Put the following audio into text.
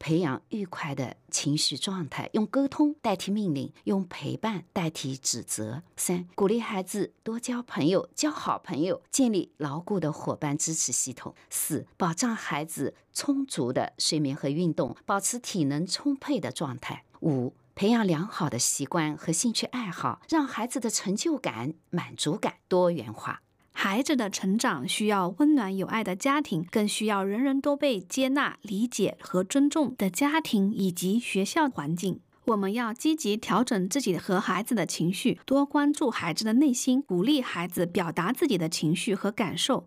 培养愉快的情绪状态，用沟通代替命令，用陪伴代替指责。3、鼓励孩子多交朋友，交好朋友，建立牢固的伙伴支持系统。4、保障孩子充足的睡眠和运动，保持体能充沛的状态。5、培养良好的习惯和兴趣爱好，让孩子的成就感、满足感多元化。 孩子的成长需要温暖有爱的家庭，更需要人人都被接纳、理解和尊重的家庭以及学校环境。我们要积极调整自己和孩子的情绪，多关注孩子的内心，鼓励孩子表达自己的情绪和感受，